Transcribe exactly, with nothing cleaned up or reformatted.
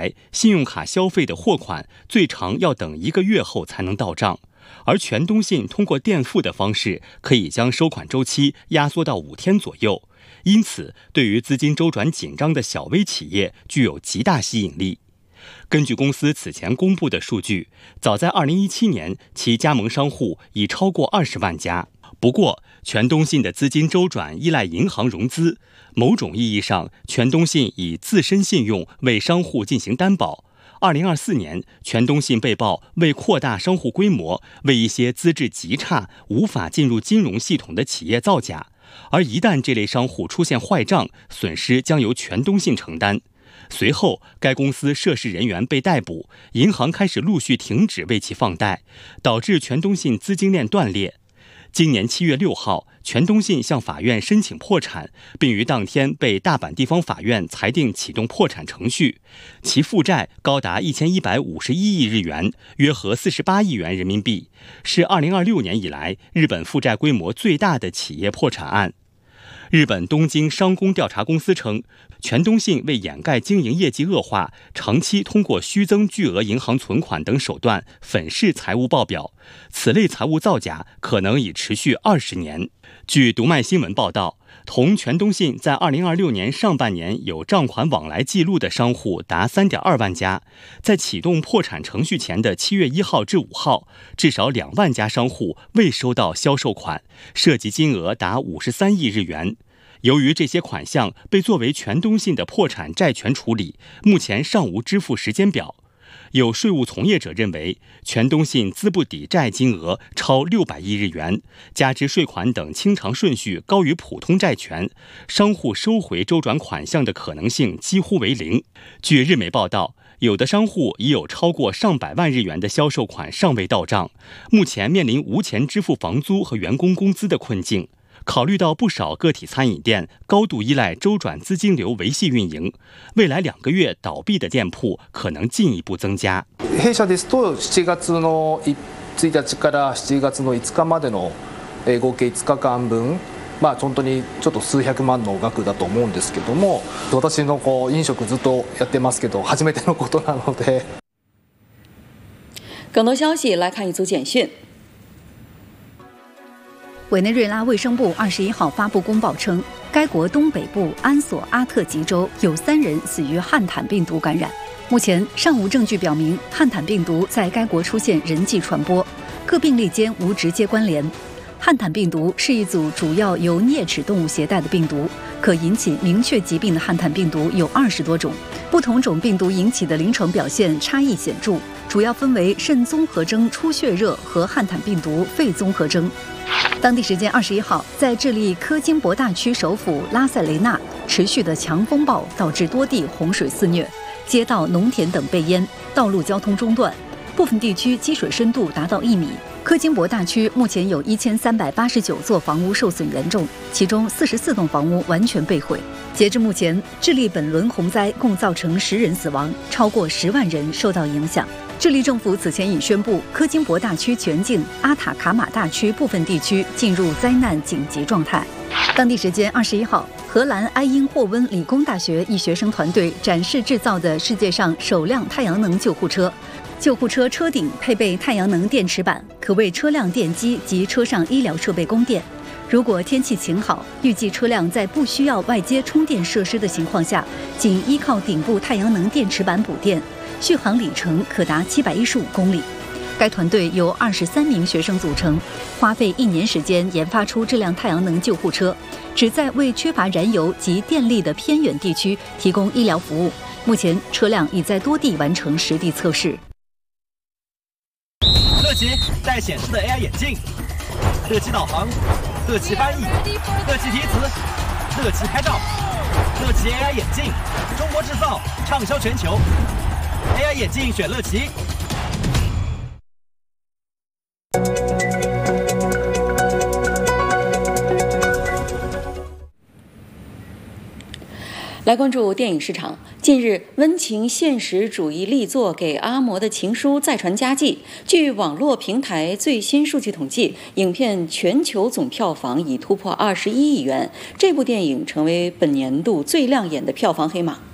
来，信用卡消费的货款最长要等一个月后才能到账，而全东信通过垫付的方式，可以将收款周期压缩到五天左右，因此对于资金周转紧张的小微企业具有极大吸引力。根据公司此前公布的数据，早在二零一七年，其加盟商户已超过二十万家。不过，全东信的资金周转依赖银行融资，某种意义上，全东信以自身信用为商户进行担保。二零二四年，全东信被曝为扩大商户规模，为一些资质极差、无法进入金融系统的企业造假，而一旦这类商户出现坏账，损失将由全东信承担。随后，该公司涉事人员被逮捕，银行开始陆续停止为其放贷，导致全东信资金链断裂。今年七月六号，全东信向法院申请破产，并于当天被大阪地方法院裁定启动破产程序。其负债高达一千一百五十一亿日元，约合四十八亿元人民币，是二零二六年以来日本负债规模最大的企业破产案。日本东京商工调查公司称，全东信为掩盖经营业绩恶化，长期通过虚增巨额银行存款等手段粉饰财务报表，此类财务造假可能已持续二十年。据读卖新闻报道，同全东信在二零二六年上半年有账款往来记录的商户达 三点二万家，在启动破产程序前的七月一号至五号，至少两万家商户未收到销售款，涉及金额达五十三亿日元。由于这些款项被作为全东信的破产债权处理，目前尚无支付时间表。有税务从业者认为，全东信资不抵债金额超六百亿日元，加之税款等清偿顺序高于普通债权，商户收回周转款项的可能性几乎为零。据日媒报道，有的商户已有超过上百万日元的销售款尚未到账，目前面临无钱支付房租和员工工资的困境。考虑到不少个体餐饮店高度依赖周转资金流维系运营，未来两个月倒闭的店铺可能进一步增加。 弊社ですとしちがつのついたちからしちがつのいつかまでの合計いつかかん分、まあ本当にちょっと数百万の額だと思うんですけども、私のこう飲食ずっとやってますけど初めてのことなので。 更多消息来看一组简讯。 委内瑞拉卫生部二十一号发布公报称，该国东北部安索阿特吉州有三人死于汉坦病毒感染。目前尚无证据表明汉坦病毒在该国出现人际传播，各病例间无直接关联。汉坦病毒是一组主要由啮齿动物携带的病毒，可引起明确疾病的汉坦病毒有二十多种，不同种病毒引起的临床表现差异显著，主要分为肾综合征出血热和汉坦病毒肺综合征。当地时间二十一号，在智利科金博大区首府拉塞雷纳，持续的强风暴导致多地洪水肆虐，街道、农田等被淹，道路交通中断，部分地区积水深度达到一米。科金博大区目前有一千三百八十九座房屋受损严重，其中四十四栋房屋完全被毁。截至目前，智利本轮洪灾共造成十人死亡，超过十万人受到影响。智利政府此前已宣布，科金博大区全境、阿塔卡马大区部分地区进入灾难紧急状态。当地时间二十一号，荷兰埃因霍温理工大学一学生团队展示制造的世界上首辆太阳能救护车。救护车车顶配备太阳能电池板，可为车辆电机及车上医疗设备供电。如果天气晴好，预计车辆在不需要外接充电设施的情况下，仅依靠顶部太阳能电池板补电，续航里程可达七百一十五公里。该团队由二十三名学生组成，花费一年时间研发出这辆太阳能救护车，旨在为缺乏燃油及电力的偏远地区提供医疗服务。目前，车辆已在多地完成实地测试。 乐奇带显示的 A I 眼镜，乐奇导航，乐奇翻译，乐奇提词，乐奇拍照，乐奇 A I 眼镜，中国制造，畅销全球。A I 眼镜选乐奇。 来关注电影市场。近日，温情现实主义力作《给阿嬷的情书》再传佳绩。据网络平台最新数据统计，影片全球总票房已突破二十一亿元，这部电影成为本年度最亮眼的票房黑马。